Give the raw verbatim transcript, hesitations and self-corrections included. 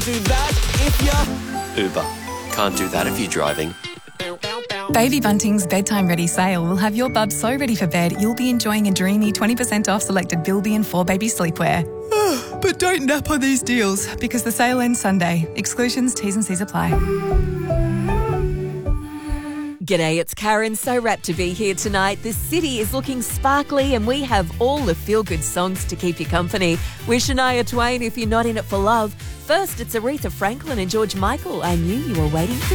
Do that if you're... Uber. Can't do that if you're driving. Baby Bunting's Bedtime Ready sale will have your bub so ready for bed you'll be enjoying a dreamy twenty percent off selected Bilby and four baby sleepwear. But don't nap on these deals because the sale ends Sunday. Exclusions, T's and C's apply. G'day, it's Karen. So rapt to be here tonight. The city is looking sparkly and we have all the feel-good songs to keep you company. We're Shania Twain if you're not in it for love. First, it's Aretha Franklin and George Michael. I knew you were waiting for